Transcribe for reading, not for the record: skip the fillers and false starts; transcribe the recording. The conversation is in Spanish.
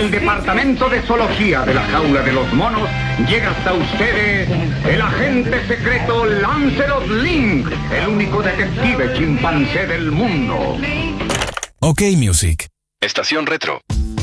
del Departamento de Zoología de la Jaula de los Monos, llega hasta ustedes el agente secreto Lancelot Link, el único detective chimpancé del mundo. OK Music. Estación Retro.